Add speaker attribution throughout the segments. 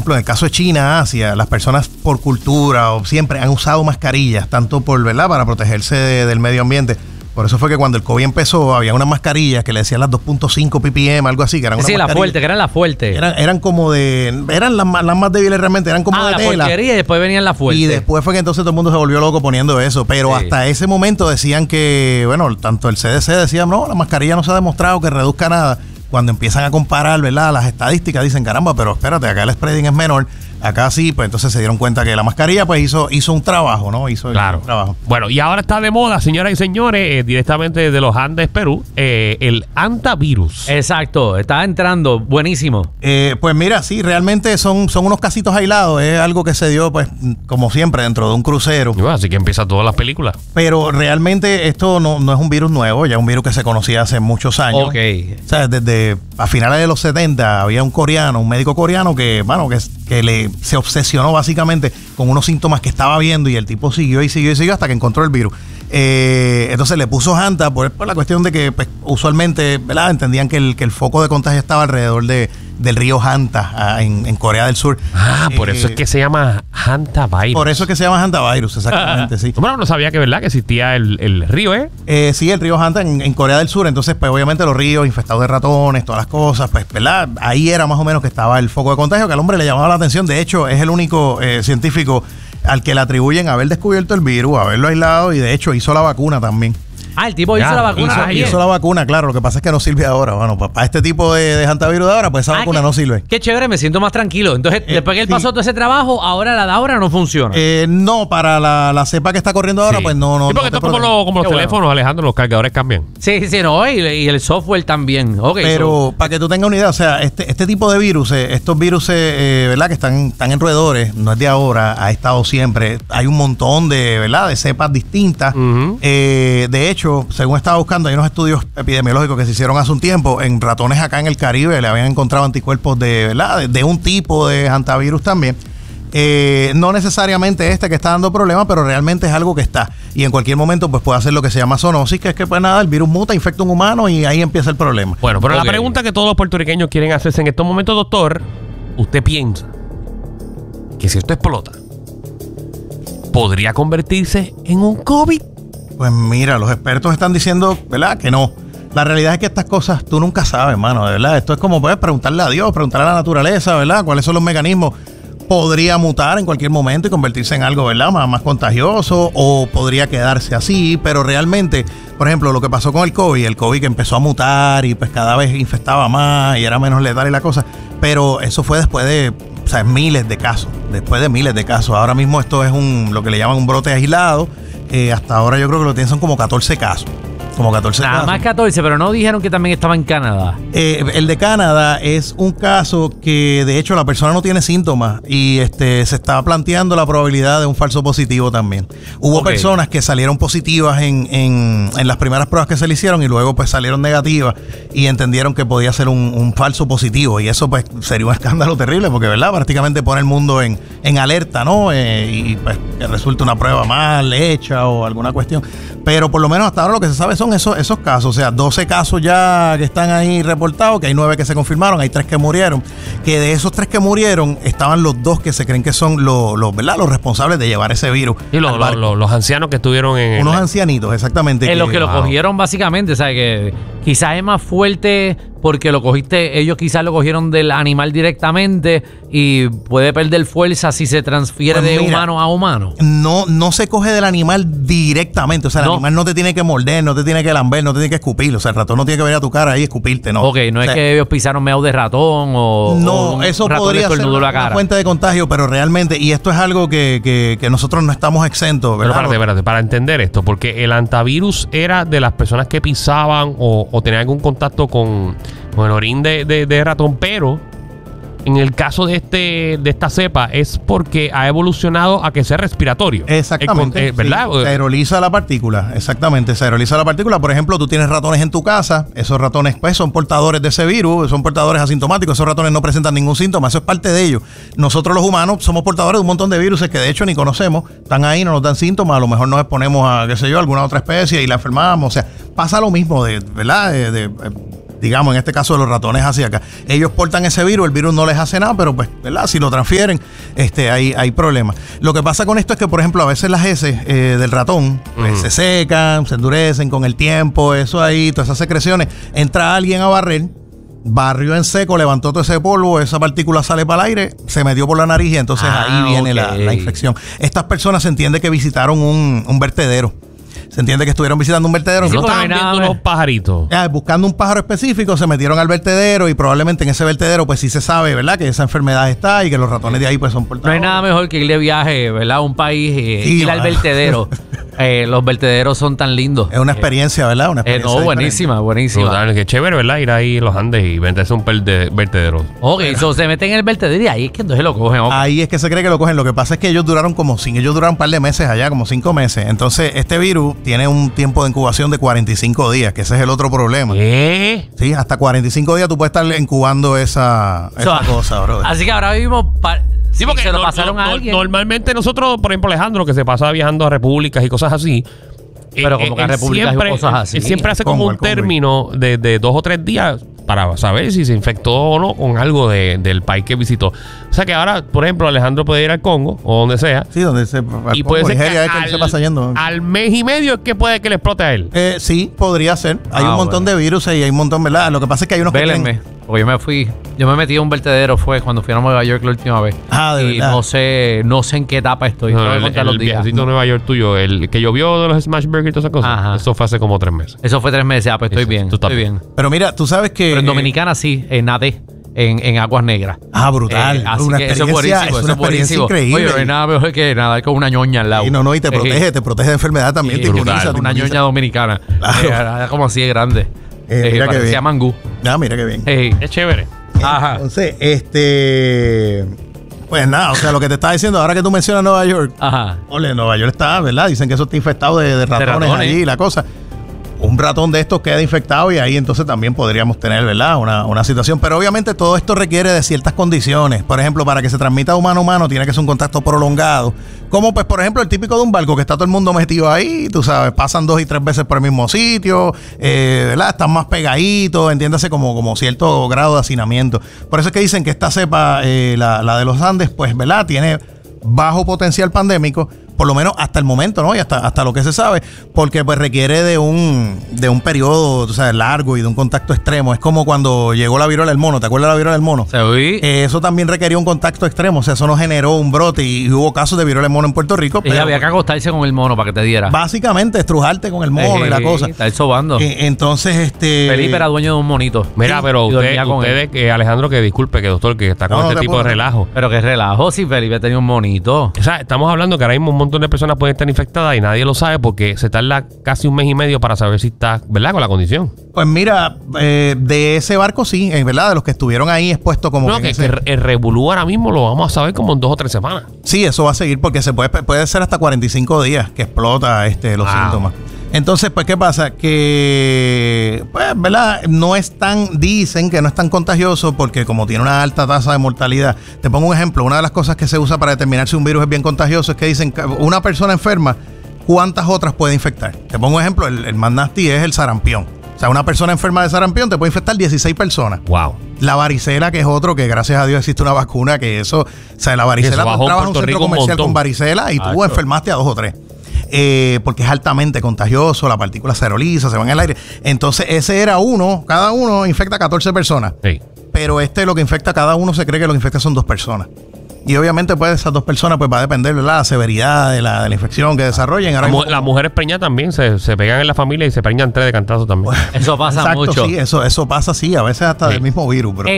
Speaker 1: ejemplo, en el caso de China, Asia, las personas por cultura o siempre han usado mascarillas, tanto por, ¿verdad?, para protegerse del medio ambiente. Por eso fue que cuando el COVID empezó, había unas mascarillas que le decían las 2.5 ppm, algo así, que eran unas
Speaker 2: la fuerte, que eran las fuertes.
Speaker 1: Eran como de... Eran las más débiles realmente, eran como de tela.
Speaker 2: La porquería y después venían las fuertes.
Speaker 1: Y después fue que entonces todo el mundo se volvió loco poniendo eso. Pero hasta ese momento decían que, bueno, tanto el CDC decía, no, la mascarilla no se ha demostrado que reduzca nada. Cuando empiezan a comparar, ¿verdad?, las estadísticas, dicen, caramba, pero espérate, acá el spreading es menor. Acá sí, pues entonces se dieron cuenta que la mascarilla pues hizo un trabajo, ¿no? Hizo un trabajo.
Speaker 3: Bueno, y ahora está de moda, señoras y señores, directamente desde los Andes, Perú, el hantavirus.
Speaker 2: Exacto, está entrando, buenísimo.
Speaker 1: Pues mira, sí, realmente son unos casitos aislados, es algo que se dio, pues, como siempre, dentro de un crucero.
Speaker 3: Bueno, así que empieza todas las películas.
Speaker 1: Pero realmente esto no es un virus nuevo, ya es un virus que se conocía hace muchos años.
Speaker 2: Ok.
Speaker 1: O sea, desde a finales de los 70 había un médico coreano que se obsesionó básicamente con unos síntomas que estaba viendo y el tipo siguió hasta que encontró el virus. Entonces le puso Hanta por la cuestión de que pues, usualmente, ¿verdad?, entendían que el foco de contagio estaba alrededor del río Hanta en Corea del Sur.
Speaker 3: Por eso es que se llama hantavirus.
Speaker 1: Por eso es que se llama hantavirus, exactamente, sí.
Speaker 3: Bueno, no sabía que existía el río,
Speaker 1: sí, el río Hanta en Corea del Sur. Entonces, pues obviamente los ríos infestados de ratones, todas las cosas, pues, ¿verdad? Ahí era más o menos que estaba el foco de contagio, que al hombre le llamaba la atención. De hecho, es el único científico al que le atribuyen haber descubierto el virus, haberlo aislado, y de hecho hizo la vacuna también.
Speaker 2: El tipo hizo la vacuna.
Speaker 1: Hizo la vacuna, claro. Lo que pasa es que no sirve ahora. Bueno, para este tipo de hantavirus de ahora, pues esa vacuna no sirve.
Speaker 2: Qué chévere, me siento más tranquilo. Entonces, después que él pasó todo ese trabajo, ahora la de ahora no funciona.
Speaker 1: No, para la cepa que está corriendo ahora, pues no.
Speaker 3: Sí, porque esto es como los teléfonos, Alejandro, los cargadores cambian.
Speaker 2: Sí, no, y el software también.
Speaker 1: Pero para que tú tengas una idea, o sea, este tipo de virus, estos virus, ¿verdad?, que están en roedores, no es de ahora, ha estado siempre. Hay un montón de, ¿verdad?, de cepas distintas. De hecho, según estaba buscando, hay unos estudios epidemiológicos que se hicieron hace un tiempo en ratones acá en el Caribe, le habían encontrado anticuerpos de un tipo de hantavirus también. No necesariamente que está dando problemas, pero realmente es algo que está. Y en cualquier momento pues puede hacer lo que se llama zoonosis, que es que pues nada, el virus muta, infecta a un humano y ahí empieza el problema.
Speaker 3: Bueno, pero la pregunta que todos los puertorriqueños quieren hacerse en estos momentos, doctor, ¿usted piensa que si esto explota, podría convertirse en un COVID?
Speaker 1: Pues mira, los expertos están diciendo, ¿verdad?, que no. La realidad es que estas cosas tú nunca sabes, hermano, de verdad. Esto es como puedes preguntarle a Dios, preguntarle a la naturaleza, ¿verdad?, cuáles son los mecanismos. Podría mutar en cualquier momento y convertirse en algo, ¿verdad?, más contagioso, o podría quedarse así, pero realmente, por ejemplo, lo que pasó con el COVID que empezó a mutar y pues cada vez infectaba más y era menos letal y la cosa, pero eso fue después de, o sea, miles de casos. Ahora mismo esto es lo que le llaman un brote aislado. Hasta ahora yo creo que lo tienen son como 14 casos. Nada
Speaker 2: más 14, pero no dijeron que también estaba en Canadá.
Speaker 1: El de Canadá es un caso que de hecho la persona no tiene síntomas y se estaba planteando la probabilidad de un falso positivo también. Hubo personas que salieron positivas en las primeras pruebas que se le hicieron y luego pues salieron negativas y entendieron que podía ser un falso positivo, y eso pues sería un escándalo terrible porque, ¿verdad?, prácticamente pone el mundo en alerta, ¿no? Y pues que resulte una prueba mal hecha o alguna cuestión. Pero por lo menos hasta ahora lo que se sabe son esos casos. O sea, 12 casos ya que están ahí reportados, que hay 9 que se confirmaron, hay 3 que murieron. Que de esos 3 que murieron estaban los 2 que se creen que son ¿verdad?, los responsables de llevar ese virus.
Speaker 3: Y los ancianos que estuvieron en...
Speaker 1: Unos ancianitos, exactamente.
Speaker 2: Los que lo cogieron básicamente, ¿sabes? Que quizás es más fuerte porque ellos quizás lo cogieron del animal directamente y puede perder fuerza si se transfiere de humano a humano.
Speaker 1: No se coge del animal directamente, o sea, el animal no te tiene que morder, no te tiene que lamber, no te tiene que escupir, o sea, el ratón no tiene que venir a tu cara ahí y escupirte, no.
Speaker 2: No es que ellos pisaron meado de ratón o
Speaker 1: eso podría ser una fuente de contagio, pero realmente, y esto es algo que nosotros no estamos exentos, ¿verdad?
Speaker 3: Pero espérate, para entender esto, porque el hantavirus era de las personas que pisaban o tenían algún contacto con el orín de ratón, pero en el caso de esta cepa es porque ha evolucionado a que sea respiratorio.
Speaker 1: Exactamente.
Speaker 3: ¿Verdad?
Speaker 1: Sí, se aeroliza la partícula. Exactamente, se aeroliza la partícula. Por ejemplo, tú tienes ratones en tu casa. Esos ratones pues son portadores de ese virus, son portadores asintomáticos. Esos ratones no presentan ningún síntoma. Eso es parte de ellos. Nosotros los humanos somos portadores de un montón de virus que de hecho ni conocemos. Están ahí, no nos dan síntomas. A lo mejor nos exponemos a, qué sé yo, alguna otra especie y la enfermamos. O sea, pasa lo mismo, ¿verdad? digamos, en este caso de los ratones hacia acá. Ellos portan ese virus, el virus no les hace nada, pero pues, ¿verdad? Si lo transfieren, hay problemas. Lo que pasa con esto es que, por ejemplo, a veces las heces del ratón pues, se secan, se endurecen con el tiempo, eso ahí, todas esas secreciones. Entra alguien a barrer, barrió en seco, levantó todo ese polvo, esa partícula sale para el aire, se metió por la nariz y entonces ahí viene la infección. Estas personas se entiende que visitaron un vertedero. Se entiende que estuvieron visitando un vertedero.
Speaker 3: Sí, no estaban viendo unos pajaritos.
Speaker 1: Buscando un pájaro específico, se metieron al vertedero y probablemente en ese vertedero pues sí se sabe, ¿verdad? Que esa enfermedad está y que los ratones de ahí pues son portadores.
Speaker 2: No hay nada mejor que ir de viaje, ¿verdad? A un país ir al vertedero. Los vertederos son tan lindos.
Speaker 1: Es una experiencia, ¿verdad? Una experiencia
Speaker 2: buenísima.
Speaker 3: Total, qué chévere, ¿verdad? Ir ahí en los Andes y meterse un vertedero.
Speaker 2: Ok, eso se meten en el vertedero y ahí es que entonces lo cogen. Okay.
Speaker 1: Ahí es que se cree que lo cogen. Lo que pasa es que ellos duraron un par de meses allá, como 5 meses. Entonces, este virus tiene un tiempo de incubación de 45 días, que ese es el otro problema.
Speaker 3: ¿Qué?
Speaker 1: Sí, hasta 45 días tú puedes estar incubando esa cosa, brother.
Speaker 2: Así que ahora vivimos...
Speaker 3: Sí, porque
Speaker 2: se lo pasaron a alguien.
Speaker 3: Normalmente nosotros, por ejemplo, Alejandro, que se pasa viajando a repúblicas y cosas así.
Speaker 2: Pero como que a repúblicas y cosas así.
Speaker 3: Él siempre hace como un término de 2 o 3 días para saber si se infectó o no con algo del país que visitó. O sea que ahora, por ejemplo, Alejandro puede ir al Congo o donde sea.
Speaker 1: Sí, donde se
Speaker 3: y puede ser
Speaker 1: que se pasa yendo.
Speaker 3: Al mes y medio es que puede que le explote a él.
Speaker 1: Sí, podría ser. Hay un montón de virus y hay un montón, ¿verdad? Lo que pasa es que hay unos
Speaker 2: que porque yo me metí a un vertedero cuando fui a Nueva York la última vez.
Speaker 1: De
Speaker 2: y no sé en qué etapa estoy.
Speaker 3: No, el viajecito de Nueva York tuyo, el que llovió de los Smash Burger y todas esas cosas. Ajá. Eso fue hace como 3 meses.
Speaker 2: Eso fue 3 meses. Pues estoy bien. Estoy bien.
Speaker 1: Pero mira, tú sabes que...
Speaker 2: Pero en Dominicana sí, nadé en aguas negras.
Speaker 1: Brutal.
Speaker 2: Así que eso es buenísimo. Eso es buenísimo.
Speaker 1: Increíble.
Speaker 2: Oye, no hay nada mejor que nadar con una ñoña al lado.
Speaker 1: Y te protege de enfermedad también.
Speaker 2: Te brutal. Una ñoña dominicana. Como así de grande.
Speaker 1: Mira que bien.
Speaker 2: Mangú.
Speaker 1: Mira que bien.
Speaker 3: Es chévere.
Speaker 2: Ajá.
Speaker 1: Entonces, pues nada, o sea, lo que te estaba diciendo, ahora que tú mencionas Nueva York, Nueva York está, ¿verdad? Dicen que eso está infectado de ratones allí, la cosa. Un ratón de estos queda infectado y ahí entonces también podríamos tener, ¿verdad? Una situación. Pero obviamente todo esto requiere de ciertas condiciones. Por ejemplo, para que se transmita humano a humano tiene que ser un contacto prolongado. Como pues, por ejemplo, el típico de un barco que está todo el mundo metido ahí, tú sabes, pasan 2 y 3 veces por el mismo sitio, ¿verdad? Están más pegaditos, entiéndase como cierto grado de hacinamiento. Por eso es que dicen que esta cepa, la de los Andes, pues, ¿verdad? Tiene bajo potencial pandémico, por lo menos hasta el momento, ¿no? Y hasta lo que se sabe, porque pues requiere de un periodo, tú sabes, largo y de un contacto extremo. Es como cuando llegó la viruela del mono, ¿te acuerdas de la viruela del mono?
Speaker 2: Sí.
Speaker 1: Eso también requería un contacto extremo, o sea, eso no generó un brote y hubo casos de viruela del mono en Puerto Rico.
Speaker 2: Y había que acostarse con el mono para que te diera.
Speaker 1: Básicamente, estrujarte con el mono y la cosa.
Speaker 2: Estar sobando.
Speaker 1: Entonces,
Speaker 2: Felipe era dueño de un monito.
Speaker 3: Mira, pero ustedes, que Alejandro, que disculpe, que doctor, que está con este tipo de relajo.
Speaker 2: Pero que relajo si Felipe tenía un monito.
Speaker 3: O sea, estamos hablando que ahora mismo un montón de personas pueden estar infectadas y nadie lo sabe porque se tarda casi 1 mes y medio para saber si está, ¿verdad?, con la condición.
Speaker 1: Pues mira, de ese barco sí, ¿verdad? De los que estuvieron ahí expuestos como...
Speaker 3: No, que el revolú ahora mismo lo vamos a saber como en 2 o 3 semanas.
Speaker 1: Sí, eso va a seguir porque puede ser hasta 45 días que explota los síntomas. Entonces, pues, ¿qué pasa? Que, pues, ¿verdad? Dicen que no es tan contagioso porque como tiene una alta tasa de mortalidad. Te pongo un ejemplo. Una de las cosas que se usa para determinar si un virus es bien contagioso es que dicen que una persona enferma, ¿cuántas otras puede infectar? Te pongo un ejemplo. El más nasty es el sarampión. O sea, una persona enferma de sarampión te puede infectar 16 personas.
Speaker 3: Wow.
Speaker 1: La varicela, que es otro, que gracias a Dios existe una vacuna, que eso, o sea, la varicela, tú trabajas en un centro comercial con varicela y tú enfermaste a 2 o 3. Porque es altamente contagioso, la partícula se aeroliza, se va en el aire. Entonces, ese era cada uno infecta a 14 personas.
Speaker 3: Sí.
Speaker 1: Pero lo que infecta, cada uno se cree que lo que infecta son 2 personas. Y obviamente, pues, esas 2 personas, pues, va a depender de la severidad de la infección que desarrollen.
Speaker 3: Las mujeres preñadas también se pegan en la familia y se preñan 3 de cantazo también.
Speaker 2: Eso pasa mucho.
Speaker 1: Sí, eso pasa, sí, a veces hasta del mismo virus, bro.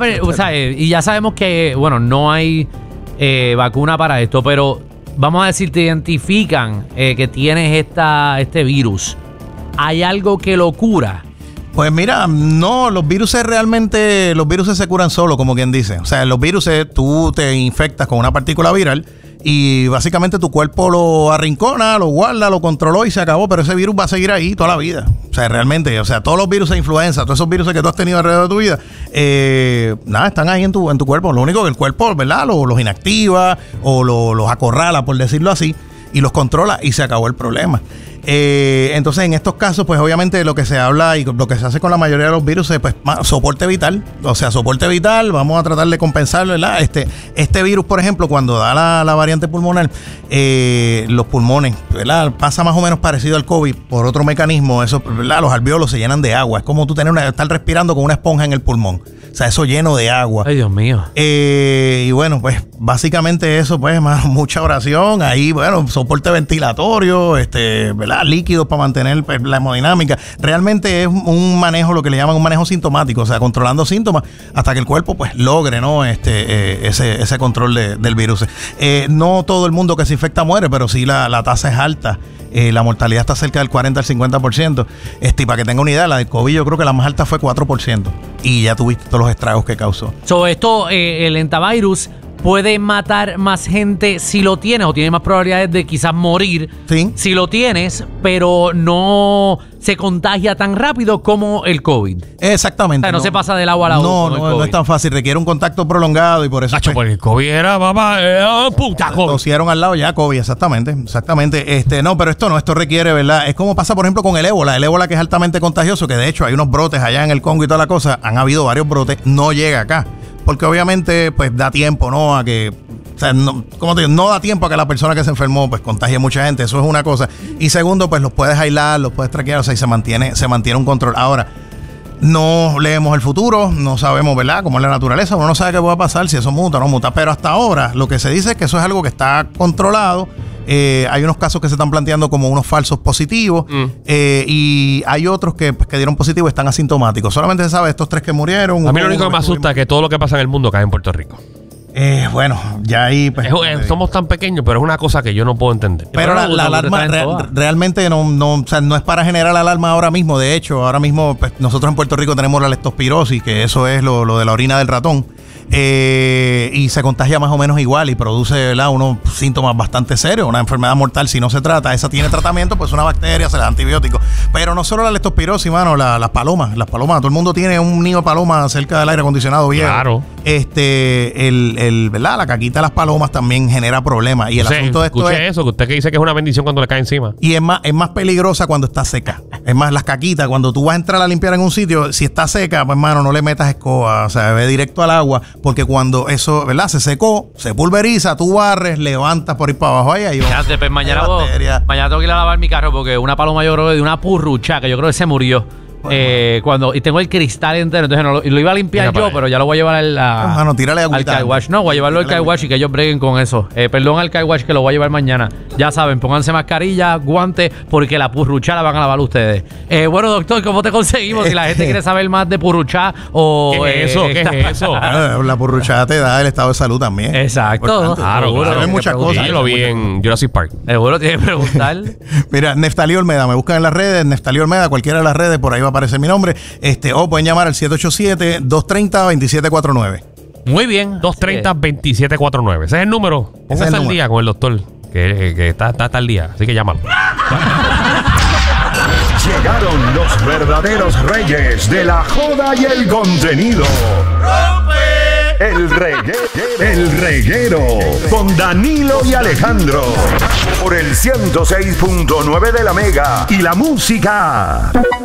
Speaker 2: Y ya sabemos que, bueno, no hay vacuna para esto, pero vamos a decir, te identifican que tienes este virus. ¿Hay algo que lo cura?
Speaker 1: Pues mira, no, los virus se curan solo, como quien dice. O sea, los virus tú te infectas con una partícula viral y básicamente tu cuerpo lo arrincona, lo guarda, lo controló y se acabó, pero ese virus va a seguir ahí toda la vida. O sea, realmente, todos los virus de influenza, todos esos virus que tú has tenido alrededor de tu vida, están ahí en tu cuerpo. Lo único que el cuerpo, ¿verdad?, los inactiva o los acorrala, por decirlo así, y los controla y se acabó el problema. Entonces, en estos casos, pues obviamente lo que se habla y lo que se hace con la mayoría de los virus es pues soporte vital. O sea, soporte vital, vamos a tratar de compensarlo, ¿verdad? Este virus, por ejemplo, cuando da la variante pulmonar, los pulmones, ¿verdad? Pasa más o menos parecido al COVID por otro mecanismo. Eso, ¿verdad? Los alvéolos se llenan de agua. Es como tú estar respirando con una esponja en el pulmón. O sea, eso lleno de agua.
Speaker 2: Ay, Dios mío.
Speaker 1: Y bueno, pues básicamente eso, pues mucha oración. Ahí, bueno, soporte ventilatorio, ¿verdad? Líquidos para mantener pues, la hemodinámica. Realmente es un manejo, lo que le llaman un manejo sintomático, o sea, controlando síntomas hasta que el cuerpo pues logre, ¿no? Ese control del virus. No todo el mundo que se infecta muere, pero sí la tasa es alta. La mortalidad está cerca del 40 al 50%. Y para que tenga una idea, la del COVID yo creo que la más alta fue 4%. Y ya tuviste todos los estragos que causó.
Speaker 2: El entavirus puede matar más gente si lo tienes o tiene más probabilidades de quizás morir si lo tienes, pero no se contagia tan rápido como el COVID.
Speaker 1: Exactamente.
Speaker 2: O sea, no se pasa del agua a la boca.
Speaker 1: No es tan fácil, requiere un contacto prolongado y por eso...
Speaker 3: Pues el COVID era, puta COVID.
Speaker 1: Tosieron al lado ya COVID, exactamente. No, pero esto requiere, ¿verdad? Es como pasa, por ejemplo, con el ébola. El ébola que es altamente contagioso, que de hecho hay unos brotes allá en el Congo y toda la cosa. Han habido varios brotes, no llega acá. Porque obviamente, pues da tiempo, ¿no? A que, o sea, no da tiempo a que la persona que se enfermó, pues contagie a mucha gente. Eso es una cosa. Y segundo, pues los puedes aislar, los puedes traquear, o sea, y se mantiene un control. Ahora, no leemos el futuro, no sabemos, ¿verdad?, cómo es la naturaleza. Uno no sabe qué va a pasar, si eso muta o no muta. Pero hasta ahora, lo que se dice es que eso es algo que está controlado. Hay unos casos que se están planteando como unos falsos positivos y hay otros que dieron positivo y están asintomáticos. Solamente se sabe de estos 3 que murieron.
Speaker 3: A mí lo único que me asusta es que todo lo que pasa en el mundo cae en Puerto Rico.
Speaker 1: Bueno, ya ahí... Pues,
Speaker 3: somos tan pequeños, pero es una cosa que yo no puedo entender.
Speaker 1: Pero la alarma realmente o sea, no es para generar alarma ahora mismo. De hecho, ahora mismo pues, nosotros en Puerto Rico tenemos la leptospirosis, que eso es lo de la orina del ratón. Y se contagia más o menos igual y produce, ¿verdad?, unos síntomas bastante serios, una enfermedad mortal si no se trata. Esa tiene tratamiento, pues una bacteria, se le da antibióticos. Pero no solo la leptospirosis, mano, las palomas, todo el mundo tiene un nido de paloma cerca del aire acondicionado viejo.
Speaker 3: Claro.
Speaker 1: ¿Verdad? La caquita de las palomas también genera problemas. Y el asunto de esto
Speaker 3: es eso, que usted que dice que es una bendición cuando le cae encima.
Speaker 1: Y es más peligrosa cuando está seca. Es más, las caquitas, cuando tú vas a entrar a limpiar en un sitio, si está seca, pues hermano, no le metas escoba, o sea, ve directo al agua, porque cuando eso, ¿verdad?, se secó, se pulveriza, tú barres, levantas por ir para abajo.
Speaker 2: Pues mañana tengo que ir a lavar mi carro porque una paloma, yo creo, de una purrucha, que yo creo que se murió. Y tengo el cristal entero, entonces lo iba a limpiar yo, pero ya lo voy a llevar
Speaker 1: tírale
Speaker 2: al car wash. No, voy a llevarlo al car wash y que ellos breguen con eso. Perdón al car wash, que lo voy a llevar mañana. Ya saben, pónganse mascarilla, guantes, porque la purruchá la van a lavar ustedes. Bueno, doctor, ¿cómo te conseguimos? Si la gente quiere saber más de purruchá o...
Speaker 3: ¿Qué es eso?
Speaker 1: La purruchá te da el estado de salud también.
Speaker 2: Exacto.
Speaker 3: Claro.
Speaker 1: Hay muchas cosas.
Speaker 3: Yo lo vi en Jurassic Park.
Speaker 2: Seguro tienes que preguntar.
Speaker 1: Mira, Neftalí Olmeda, me buscan en las redes, Neftalí Olmeda, cualquiera de las redes, por ahí va a aparecer mi nombre. O pueden llamar al 787-230-2749.
Speaker 2: Muy bien.
Speaker 3: 230-2749. Ese es el número. Póngase al día con el doctor, que está al día. Así que llámalo.
Speaker 4: Llegaron los verdaderos reyes de la joda y el contenido. El reguero con Danilo y Alejandro por el 106.9 de la Mega y la música.